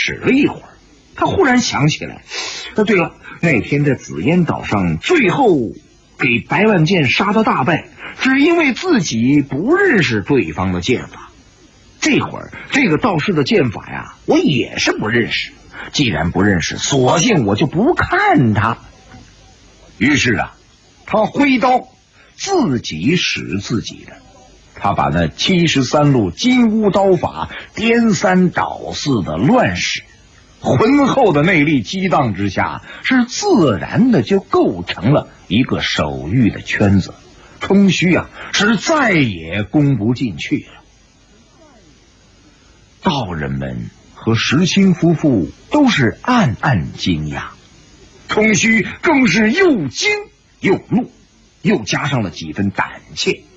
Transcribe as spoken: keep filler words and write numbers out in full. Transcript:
使了一会儿，他忽然想起来，呃，对了，那天在紫烟岛上最后给白万剑杀得大败，只因为自己不认识对方的剑法。这会儿这个道士的剑法呀，我也是不认识。既然不认识，索性我就不看他。于是啊，他挥刀自己使自己的。他把那七十三路金乌刀法颠三倒四的乱使，浑厚的内力激荡之下，是自然的就构成了一个守御的圈子。冲虚啊，是再也攻不进去了。道人们和石青夫妇都是暗暗惊讶，冲虚更是又惊又怒，又加上了几分胆怯。